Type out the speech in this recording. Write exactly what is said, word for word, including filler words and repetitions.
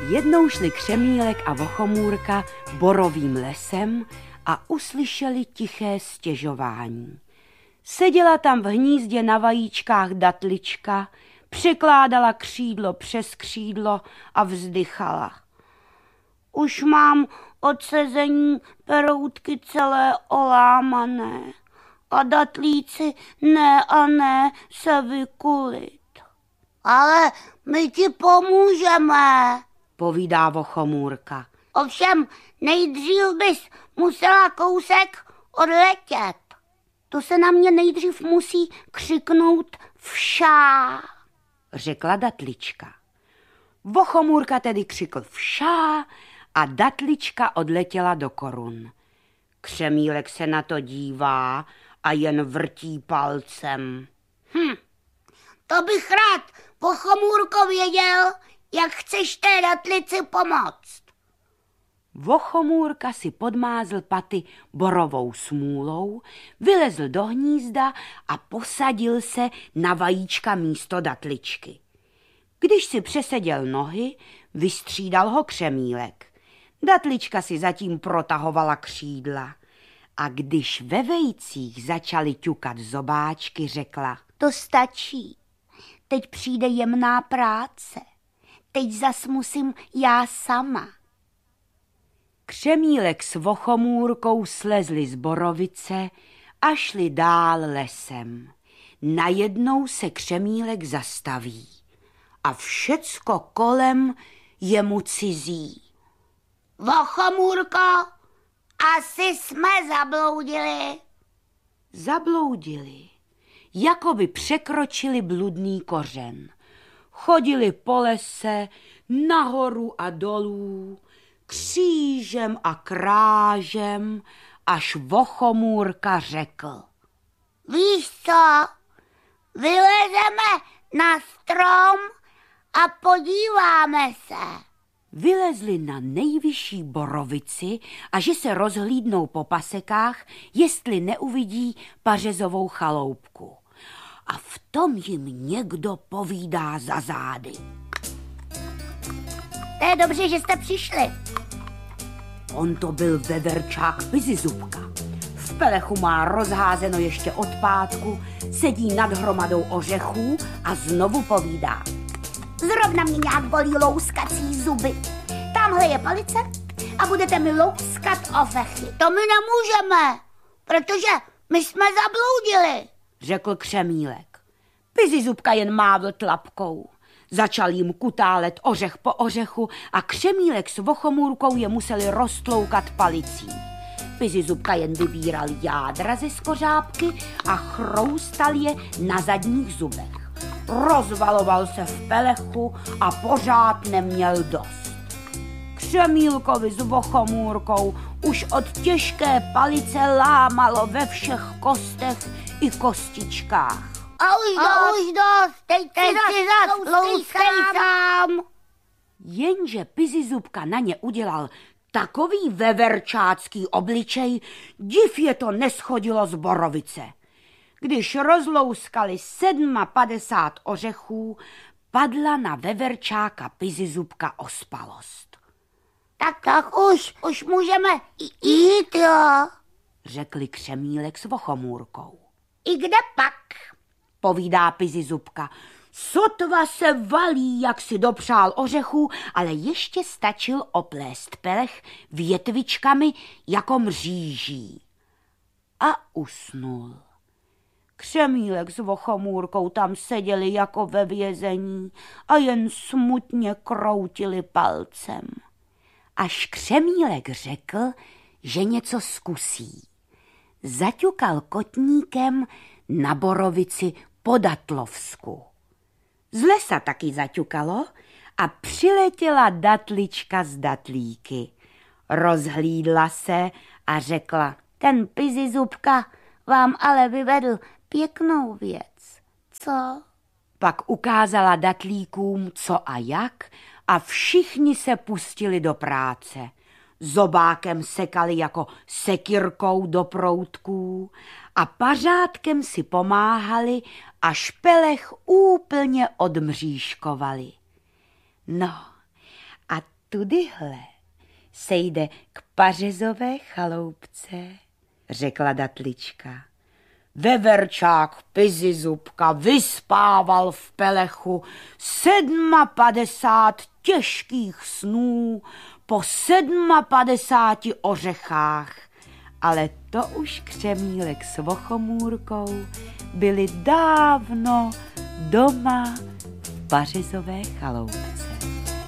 Jednou šli Křemílek a Vochomůrka borovým lesem a uslyšeli tiché stěžování. Seděla tam v hnízdě na vajíčkách datlička, přikládala křídlo přes křídlo a vzdychala. Už mám od sezení peroutky celé olámané a datlíci ne a ne se vykulit. Ale my ti pomůžeme, povídá Vochomůrka. Ovšem nejdřív bys musela kousek odletět. To se na mě nejdřív musí křiknout všá, řekla datlička. Vochomůrka tedy křikl všá a datlička odletěla do korun. Křemílek se na to dívá a jen vrtí palcem. Hm, to bych rád, Vochomůrko, věděl, jak chceš té datlici pomoct. Vochomůrka si podmázl paty borovou smůlou, vylezl do hnízda a posadil se na vajíčka místo datličky. Když si přeseděl nohy, vystřídal ho Křemílek. Datlička si zatím protahovala křídla a když ve vejcích začaly ťukat zobáčky, řekla: To stačí, teď přijde jemná práce, teď zas musím já sama. Křemílek s Vochomůrkou slezli z borovice a šli dál lesem. Najednou se Křemílek zastaví a všecko kolem je mu cizí. Vochomůrko, asi jsme zabloudili. Zabloudili, jako by překročili bludný kořen. Chodili po lese nahoru a dolů, křížem a krážem, až Vochomůrka řekl: Víš co, vylezeme na strom a podíváme se. Vylezli na nejvyšší borovici a že se rozhlídnou po pasekách, jestli neuvidí pařezovou chaloupku. A v tom jim někdo povídá za zády: To je dobře, že jste přišli. On to byl veverčák Pizizubka. V pelechu má rozházeno ještě od pátku, sedí nad hromadou ořechů a znovu povídá: Zrovna mě nějak bolí louskací zuby. Tamhle je palice a budete mi louskat ořechy. To my nemůžeme, protože my jsme zabloudili, řekl Křemílek. Pizizubka jen mávl tlapkou. Začal jim kutálet ořech po ořechu a Křemílek s Vochomůrkou je museli roztloukat palicí. Pizizubka jen vybíral jádra ze skořápky a chroustal je na zadních zubech. Rozvaloval se v pelechu a pořád neměl dost. Křemílkovi s Vochomůrkou už od těžké palice lámalo ve všech kostech i kostičkách. A už dost, už dost, teď si zas louskej sám. Jenže Pizizubka na ně udělal takový veverčácký obličej, div je to neschodilo z borovice. Když rozlouskali sedma padesát ořechů, padla na veverčáka Pizizubka ospalost. Tak, tak už, už můžeme jít, jo, řekli Křemílek s Vochomůrkou. I kde pak? Povídá Pizizubka. Sotva se valí, jak si dopřál ořechů, ale ještě stačil oplést pelech větvičkami jako mříží. A usnul. Křemílek s Vochomůrkou tam seděli jako ve vězení a jen smutně kroutili palcem. Až Křemílek řekl, že něco zkusí. Zaťukal kotníkem na borovici po Datlovsku. Z lesa taky zaťukalo a přiletěla datlička z datlíky. Rozhlídla se a řekla: Ten Pizizubka vám ale vyvedl pěknou věc, co? Pak ukázala datlíkům, co a jak, a všichni se pustili do práce. Zobákem sekali jako sekyrkou do proutků a pařátkem si pomáhali, až pelech úplně odmřížkovali. No a tudyhle sejde k Pařezové chaloupce, řekla Datlička. Veverčák Pizizubka vyspával v pelechu sedma padesát těžkých snů po sedma padesáti ořechách, ale to už Křemílek s Vochomůrkou byli dávno doma v Pařezové chaloupce.